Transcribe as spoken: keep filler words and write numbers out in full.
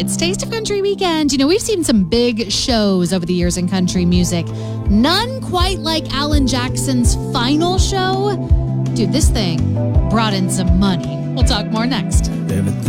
It's Taste of Country Weekend. You know, we've seen some big shows over the years in country music. None quite like Alan Jackson's final show. Dude, this thing brought in some money. We'll talk more next.